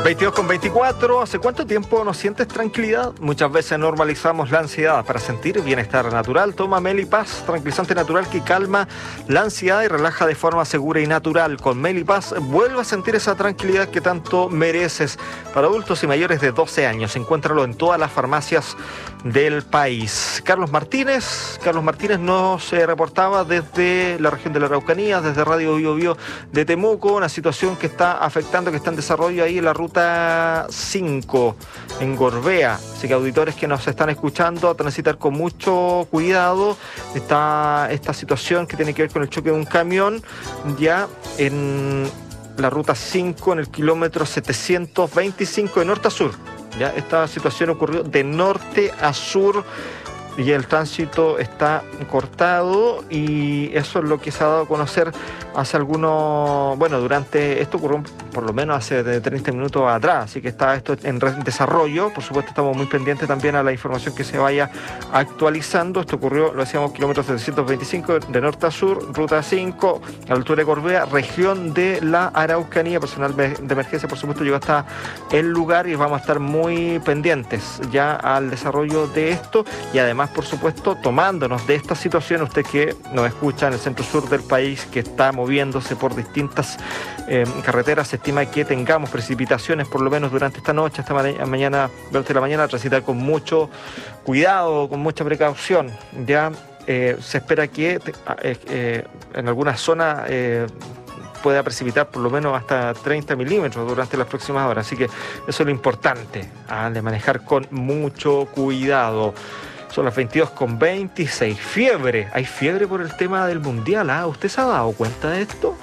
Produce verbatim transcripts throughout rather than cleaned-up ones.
veintidós con veinticuatro. ¿Hace cuánto tiempo no sientes tranquilidad? Muchas veces normalizamos la ansiedad. Para sentir bienestar natural, toma Melipaz, tranquilizante natural que calma la ansiedad y relaja de forma segura y natural. Con Melipaz vuelve a sentir esa tranquilidad que tanto mereces. Para adultos y mayores de doce años, encuéntralo en todas las farmacias del país. Carlos Martínez, Carlos Martínez nos eh, reportaba desde la región de la Araucanía, desde Radio Bio Bio de Temuco, una situación que está afectando, que está en desarrollo ahí en la ruta cinco, en Gorbea. Así que auditores que nos están escuchando, a transitar con mucho cuidado. Está esta situación que tiene que ver con el choque de un camión, ya en la ruta cinco, en el kilómetro setecientos veinticinco de norte a sur. Ya esta situación ocurrió de norte a sur y el tránsito está cortado, y eso es lo que se ha dado a conocer hace algunos, bueno, durante, esto ocurrió por lo menos hace de treinta minutos atrás, así que está esto en desarrollo. Por supuesto estamos muy pendientes también a la información que se vaya actualizando. Esto ocurrió, lo decíamos, kilómetros setecientos veinticinco de norte a sur, ruta cinco, a la altura de Gorbea, región de la Araucanía. Personal de emergencia, por supuesto, llegó hasta el lugar y vamos a estar muy pendientes ya al desarrollo de esto, y además, por supuesto, tomándonos de esta situación, usted que nos escucha en el centro sur del país, que está moviéndose por distintas eh, carreteras, se estima que tengamos precipitaciones por lo menos durante esta noche, esta ma mañana, durante la mañana, transitar con mucho cuidado, con mucha precaución. Ya eh, se espera que te, eh, eh, en algunas zonas eh, pueda precipitar por lo menos hasta treinta milímetros durante las próximas horas, así que eso es lo importante, ¿ah? De manejar con mucho cuidado. Son las veintidós con veintiséis. Fiebre. Hay fiebre por el tema del mundial. ¿Ah? ¿Usted se ha dado cuenta de esto?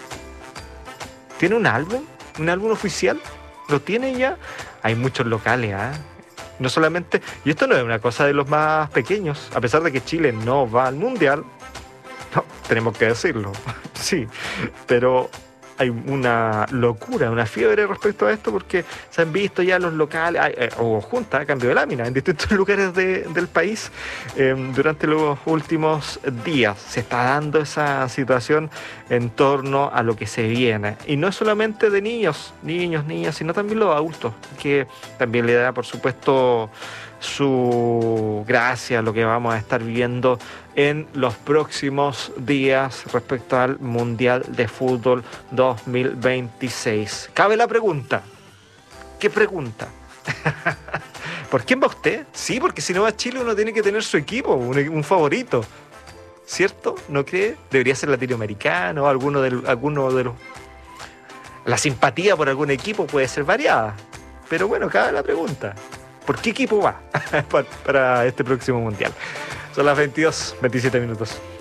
¿Tiene un álbum? ¿Un álbum oficial? ¿Lo tiene ya? Hay muchos locales. ¿Ah? No solamente... Y esto no es una cosa de los más pequeños. A pesar de que Chile no va al mundial. No, tenemos que decirlo. Sí. Pero... hay una locura, una fiebre respecto a esto, porque se han visto ya los locales, eh, o juntas, cambio de lámina, en distintos lugares de, del país eh, durante los últimos días. Se está dando esa situación en torno a lo que se viene. Y no es solamente de niños, niños, niñas, sino también los adultos, que también le da, por supuesto, su gracia a lo que vamos a estar viendo en los próximos días respecto al Mundial de Fútbol dos mil veintiséis. Cabe la pregunta. ¿Qué pregunta? ¿Por quién va usted? Sí, porque si no va a Chile uno tiene que tener su equipo, un, un favorito, ¿cierto? ¿No cree? Debería ser latinoamericano, alguno de, alguno de los... La simpatía por algún equipo puede ser variada, pero bueno, cabe la pregunta. ¿Por qué equipo va para este próximo Mundial? Son las veintidós, veintisiete minutos.